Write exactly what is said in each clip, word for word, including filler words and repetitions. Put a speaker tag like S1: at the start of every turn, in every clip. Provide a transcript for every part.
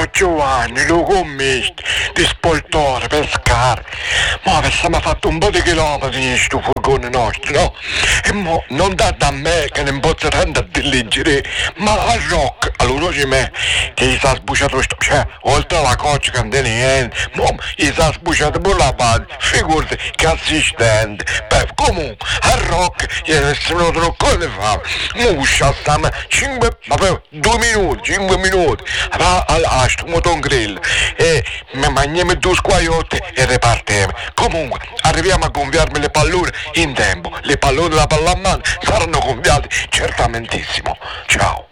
S1: Oh Giovanni, lo commetti, di spoltore, pescare. Ma avessimo fatto un po' di chilometri in sto furgone nostro, no? E mo non da da me che non posso tanto a diligere, ma a Rock, allora c'è me, che gli sa sbucciato sto, cioè, oltre alla coccia che non tiene niente, mo gli sa sbucciato pure la base, figurati che assistente. Beh, comunque, a Rock, gli è venuto un cosa fa, mo usciamo, stiamo, cinque, vabbè, due minuti, cinque minuti, va a sto moton grill, e mi mangiamo due squagliotti e ripartiamo. Comunque, arriviamo a gonfiarmi le pallone in tempo, le pallone della pallamano saranno gonfiate certamentissimo. Ciao.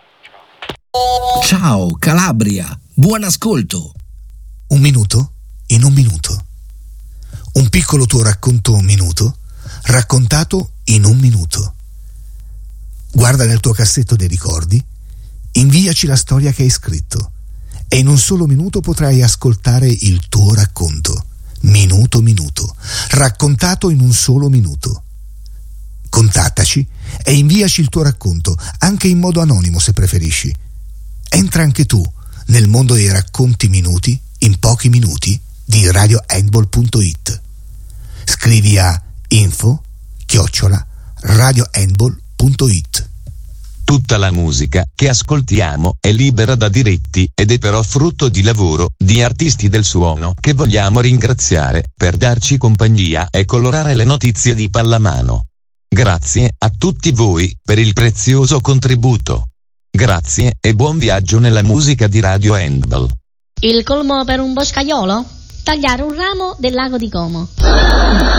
S2: Ciao Calabria, buon ascolto.
S3: Un minuto in un minuto. Un piccolo tuo racconto un minuto, raccontato in un minuto. Guarda nel tuo cassetto dei ricordi, inviaci la storia che hai scritto e in un solo minuto potrai ascoltare il tuo racconto. Minuto minuto, raccontato in un solo minuto. Contattaci e inviaci il tuo racconto, anche in modo anonimo se preferisci. Entra anche tu nel mondo dei racconti minuti in pochi minuti di radio handball punto it. Scrivi a info chiocciola radio handball punto it.
S4: Tutta la musica che ascoltiamo è libera da diritti ed è però frutto di lavoro di artisti del suono che vogliamo ringraziare per darci compagnia e colorare le notizie di pallamano. Grazie a tutti voi per il prezioso contributo. Grazie e buon viaggio nella musica di Radio Handball.
S5: Il colmo per un boscaiolo? Tagliare un ramo del lago di Como.